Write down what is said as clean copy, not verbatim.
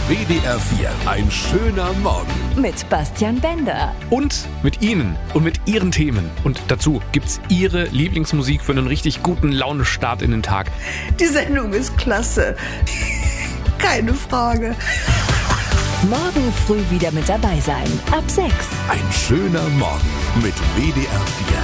WDR 4, ein schöner Morgen. Mit Bastian Bender. Und mit Ihnen und mit Ihren Themen. Und dazu gibt's Ihre Lieblingsmusik für einen richtig guten Laune-Start in den Tag. Die Sendung ist klasse. Keine Frage. Morgen früh wieder mit dabei sein. Ab 6. Ein schöner Morgen mit WDR 4.